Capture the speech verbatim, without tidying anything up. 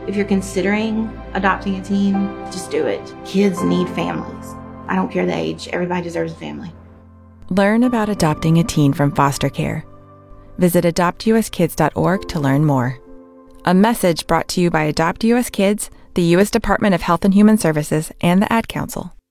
If you're considering adopting a teen, just do it. Kids need families. I don't care the age. Everybody deserves a family. Learn about adopting a teen from foster care. Visit adopt u s kids dot org to learn more. A message brought to you by Adopt U S Kids, the U S Department of Health and Human Services, and the Ad Council.